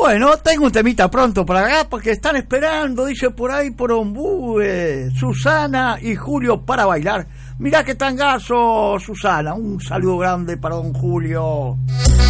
Bueno, tengo un temita pronto para acá porque están esperando, dice por ahí por Ombúe, Susana y Julio para bailar. Mirá qué tangazo, Susana. Un saludo grande para don Julio.